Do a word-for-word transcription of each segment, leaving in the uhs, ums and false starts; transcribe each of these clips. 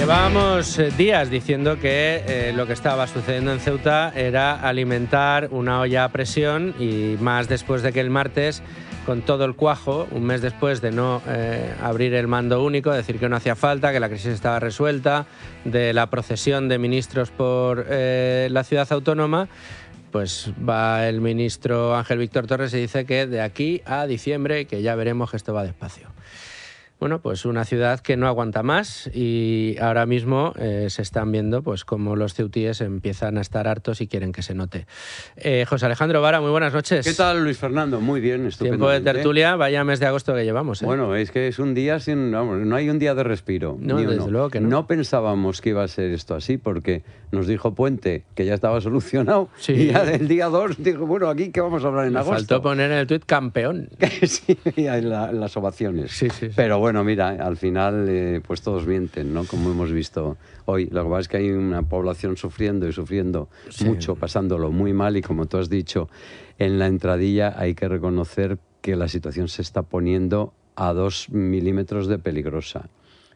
Llevábamos eh, días diciendo que eh, lo que estaba sucediendo en Ceuta era alimentar una olla a presión, y más después de que el martes, con todo el cuajo, un mes después de no eh, abrir el mando único, decir que no hacía falta, que la crisis estaba resuelta, de la procesión de ministros por eh, la ciudad autónoma, pues va el ministro Ángel Víctor Torres y dice que de aquí a diciembre, que ya veremos que esto va despacio. Bueno, pues una ciudad que no aguanta más, y ahora mismo eh, se están viendo pues cómo los ceutíes empiezan a estar hartos y quieren que se note. Eh, José Alejandro Vara, muy buenas noches. ¿Qué tal, Luis Fernando? Muy bien, estupendo. Tiempo de tertulia, vaya mes de agosto que llevamos. ¿eh? Bueno, es que es un día sin... Vamos, no hay un día de respiro. No, ni desde uno. luego que no. No pensábamos que iba a ser esto así, porque nos dijo Puente que ya estaba solucionado, sí. Y ya del día dos dijo, bueno, aquí ¿qué vamos a hablar en Me agosto? faltó poner en el tuit campeón. Sí, en, la, en las ovaciones. Sí, sí, sí. Pero bueno, mira, al final eh, pues todos mienten, ¿no? Como hemos visto hoy. Lo que pasa es que hay una población sufriendo y sufriendo sí. mucho, pasándolo muy mal, y como tú has dicho, en la entradilla hay que reconocer que la situación se está poniendo a dos milímetros de peligrosa.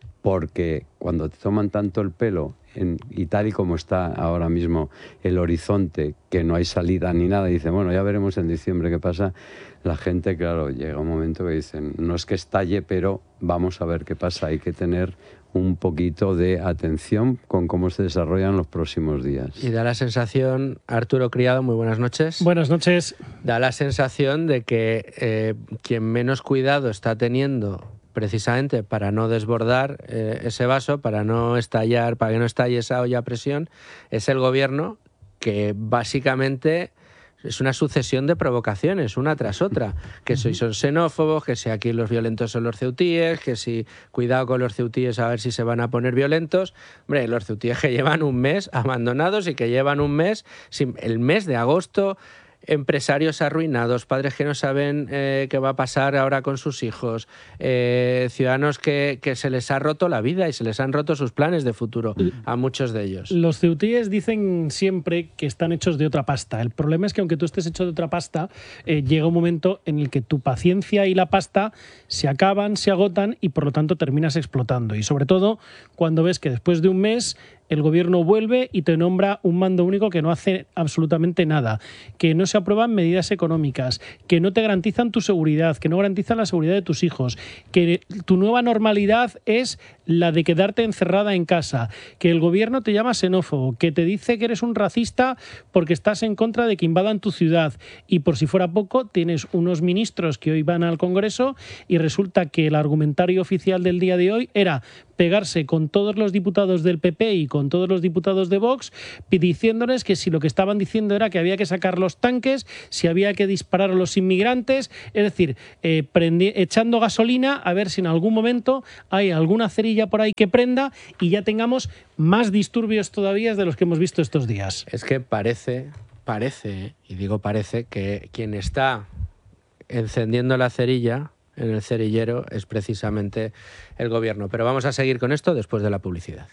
Porque cuando te toman tanto el pelo, en, y tal y como está ahora mismo el horizonte, que no hay salida ni nada, y dice, bueno, ya veremos en diciembre qué pasa, la gente, claro, llega un momento que dicen, no es que estalle, pero vamos a ver qué pasa. Hay que tener un poquito de atención con cómo se desarrollan los próximos días. Y da la sensación, Arturo Criado, muy buenas noches. Buenas noches. Da la sensación de que eh, quien menos cuidado está teniendo precisamente para no desbordar eh, ese vaso, para no estallar, para que no estalle esa olla a presión, es el gobierno, que básicamente es una sucesión de provocaciones, una tras otra, que si son xenófobos, que si aquí los violentos son los ceutíes, que si cuidado con los ceutíes a ver si se van a poner violentos. Hombre, los ceutíes que llevan un mes abandonados y que llevan un mes, el mes de agosto, empresarios arruinados, padres que no saben eh, qué va a pasar ahora con sus hijos, eh, ciudadanos que, que se les ha roto la vida y se les han roto sus planes de futuro a muchos de ellos. Los ceutíes dicen siempre que están hechos de otra pasta. El problema es que aunque tú estés hecho de otra pasta, eh, llega un momento en el que tu paciencia y la pasta se acaban, se agotan, y por lo tanto terminas explotando. Y sobre todo cuando ves que después de un mes el gobierno vuelve y te nombra un mando único que no hace absolutamente nada, que no se aprueban medidas económicas, que no te garantizan tu seguridad, que no garantizan la seguridad de tus hijos, que tu nueva normalidad es la de quedarte encerrada en casa, que el gobierno te llama xenófobo, que te dice que eres un racista porque estás en contra de que invadan tu ciudad, y por si fuera poco tienes unos ministros que hoy van al Congreso y resulta que el argumentario oficial del día de hoy era pegarse con todos los diputados del P P y con todos los diputados de Vox, diciéndoles que si lo que estaban diciendo era que había que sacar los tanques, si había que disparar a los inmigrantes, es decir, eh, prendi- echando gasolina a ver si en algún momento hay alguna cerilla por ahí que prenda y ya tengamos más disturbios todavía de los que hemos visto estos días. Es que parece, parece, y digo parece, que quien está encendiendo la cerilla en el cerillero es precisamente el gobierno. Pero vamos a seguir con esto después de la publicidad.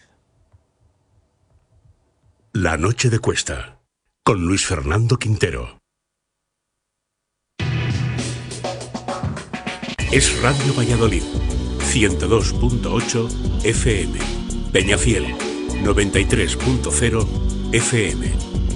La noche de Cuesta, con Luis Fernando Quintero. Es Radio Valladolid, ciento dos punto ocho F M. Peñafiel, noventa y tres punto cero F M.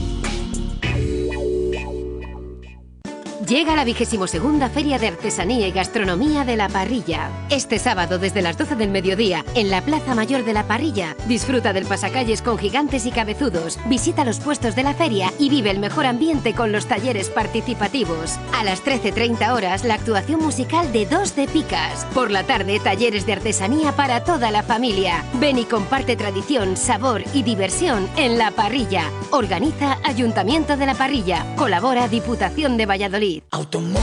Llega la vigésimo segunda Feria de Artesanía y Gastronomía de La Parrilla. Este sábado desde las doce del mediodía, en la Plaza Mayor de La Parrilla, disfruta del pasacalles con gigantes y cabezudos, visita los puestos de la feria y vive el mejor ambiente con los talleres participativos. A las trece treinta horas, la actuación musical de Dos de Picas. Por la tarde, talleres de artesanía para toda la familia. Ven y comparte tradición, sabor y diversión en La Parrilla. Organiza Ayuntamiento de La Parrilla. Colabora Diputación de Valladolid. Automóvil.